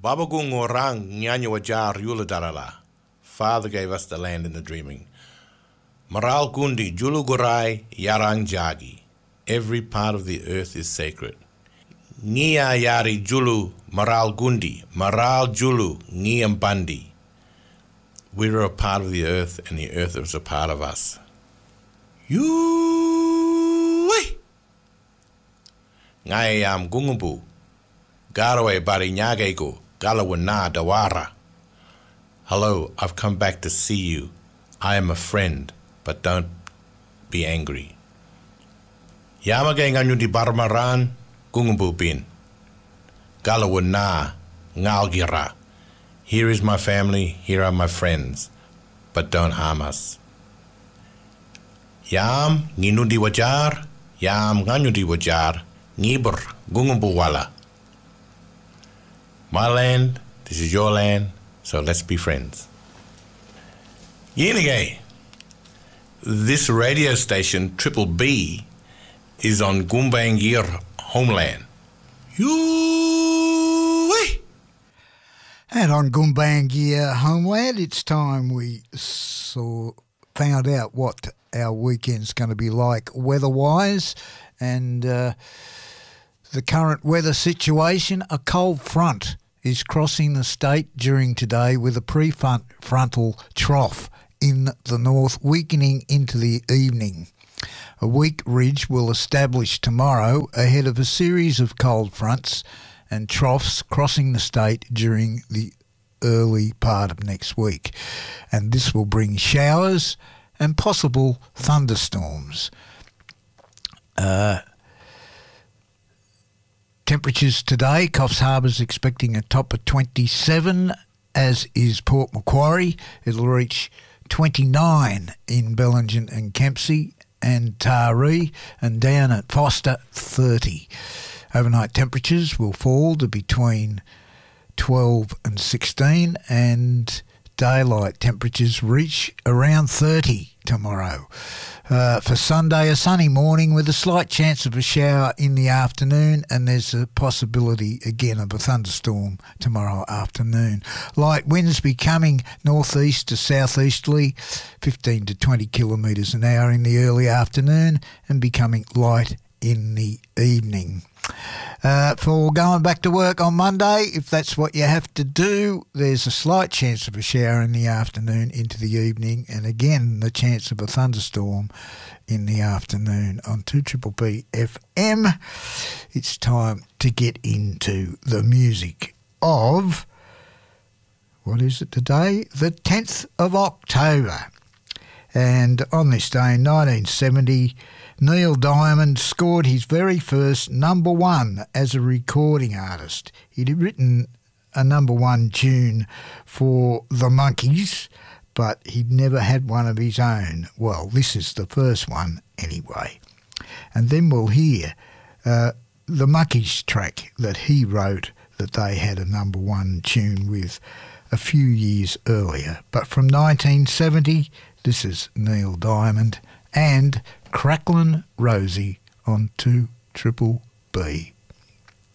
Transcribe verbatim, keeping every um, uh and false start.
Babagung orang nyanyo wajar yula darala. Father gave us the land in the dreaming. Maral gundi julu gurai yarang jagi. Every part of the earth is sacred. Ngia yari julu maral gundi, maral julu ngiam bandi. We're a part of the earth and the earth is a part of us. Yui! Ngai am gungumbu. Garaway bari nyagego, galawana dawara. Hello, I've come back to see you. I am a friend, but don't be angry. Yamagay nganyo di barmaran, gungumbu bin. Galawana, ngalgira. Here is my family, here are my friends, but don't harm us. Yam nginundi wajar, yam nganyundi wajar, ngibur gungumbu wala. My land, this is your land, so let's be friends. Yenigay, this radio station, Triple B, is on Gumbaynggirr homeland. Yoo-wee! And on Gumbaynggirr homeland, it's time we saw, found out what our weekend's going to be like weather-wise, and uh, the current weather situation. A cold front is crossing the state during today with a prefrontal trough in the north, weakening into the evening. A weak ridge will establish tomorrow ahead of a series of cold fronts and troughs crossing the state during the early part of next week. And this will bring showers and possible thunderstorms. Uh, temperatures today, Coffs Harbour's expecting a top of twenty-seven, as is Port Macquarie. It'll reach twenty-nine in Bellingen and Kempsey and Taree, and down at Foster, thirty. Overnight temperatures will fall to between twelve and sixteen, and daylight temperatures reach around thirty tomorrow. Uh, for Sunday, a sunny morning with a slight chance of a shower in the afternoon, and there's a possibility again of a thunderstorm tomorrow afternoon. Light winds becoming northeast to southeasterly, fifteen to twenty kilometres an hour in the early afternoon, and becoming light in the evening. Uh, for going back to work on Monday, if that's what you have to do, there's a slight chance of a shower in the afternoon into the evening, and again the chance of a thunderstorm in the afternoon on two Triple B F M. It's time to get into the music of, what is it today? The tenth of October. And on this day in nineteen seventy, Neil Diamond scored his very first number one as a recording artist. He'd written a number one tune for the Monkees, but he'd never had one of his own. Well, this is the first one anyway. And then we'll hear uh, the Monkees track that he wrote that they had a number one tune with a few years earlier. But from nineteen seventy, this is Neil Diamond and Cracklin' Rosie on two Triple B.